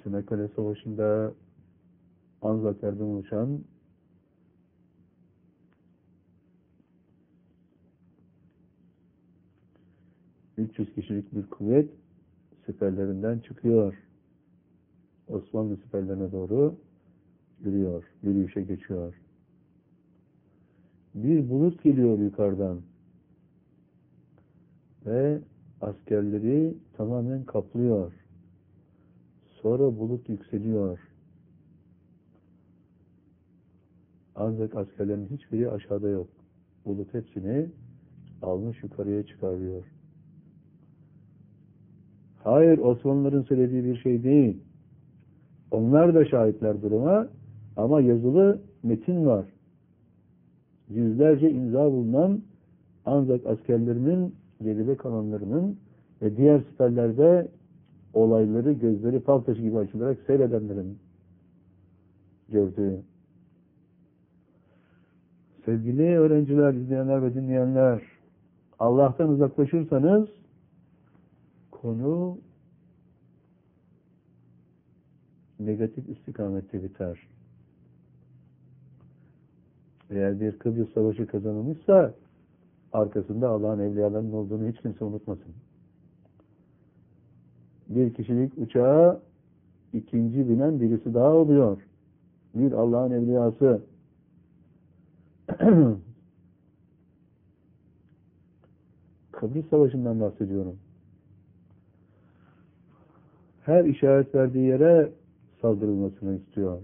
Çanakkale Savaşı'nda Anzaklar'dan oluşan 300 kişilik bir kuvvet siperlerinden çıkıyor. Osmanlı siperlerine doğru yürüyor, yürüyüşe geçiyor. Bir bulut geliyor yukarıdan ve askerleri tamamen kaplıyor. Sonra bulut yükseliyor. Ancak askerlerin hiçbiri aşağıda yok. Bulut hepsini almış yukarıya çıkarıyor. Hayır, Osmanlıların söylediği bir şey değil. Onlar da şahitler duruma ama yazılı metin var. Yüzlerce imza bulunan ancak askerlerinin, geride kalanlarının ve diğer siperlerde olayları gözleri fal taşı gibi açılarak seyredenlerin gördüğü. Sevgili öğrenciler, izleyenler ve dinleyenler, Allah'tan uzaklaşırsanız konu negatif istikamette biter. Eğer bir Kıbrıs Savaşı kazanılmışsa arkasında Allah'ın evliyalarının olduğunu hiç kimse unutmasın. Bir kişilik uçağa ikinci binen birisi daha oluyor. Bir Allah'ın evliyası. Kıbrıs Savaşı'ndan bahsediyorum. Her işaret verdiği yere saldırılmasını istiyor.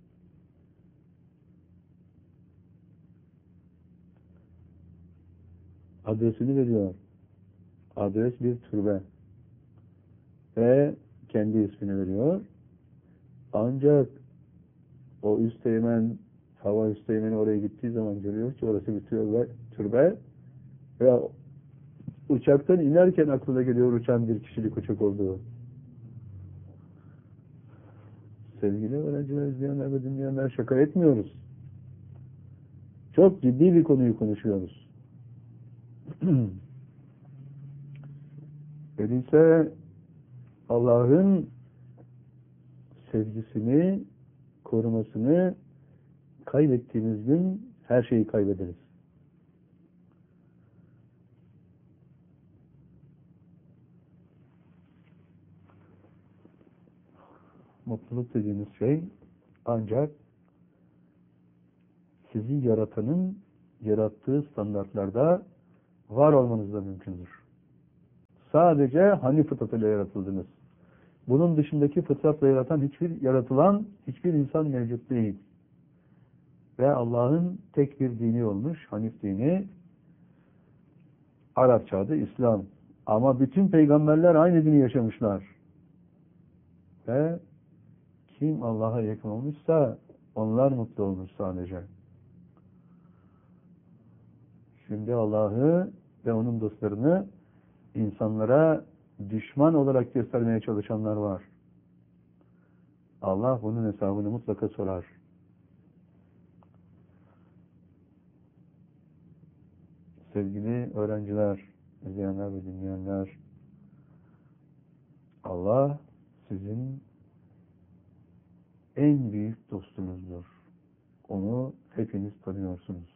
Adresini veriyor. Adres bir türbe. Ve kendi ismini veriyor. Ancak o üsteğmen, hava üsteğmeni oraya gittiği zaman görüyor ki orası bir türbe ve uçaktan inerken aklına geliyor uçan bir kişilik uçak olduğu. Sevgili öğrenciler, izleyenler ve dinleyenler, şaka etmiyoruz. Çok ciddi bir konuyu konuşuyoruz. Öyleyse Allah'ın sevgisini, korumasını kaybettiğimiz gün her şeyi kaybederiz. Mutluluk dediğimiz şey ancak sizi yaratanın yarattığı standartlarda var olmanızda mümkündür. Sadece hani fıtratıyla yaratıldınız. Bunun dışındaki fıtratla yaratan hiçbir insan mevcut değil. Ve Allah'ın tek bir dini olmuş, Hanif dini, Arapça adı İslam. Ama bütün peygamberler aynı dini yaşamışlar. Ve kim Allah'a yakın olmuşsa onlar mutlu olmuş sadece. Şimdi Allah'ı ve onun dostlarını insanlara düşman olarak göstermeye çalışanlar var. Allah bunun hesabını mutlaka sorar. Sevgili öğrenciler, izleyenler ve dinleyenler, Allah sizin en büyük dostunuzdur. Onu hepiniz tanıyorsunuz.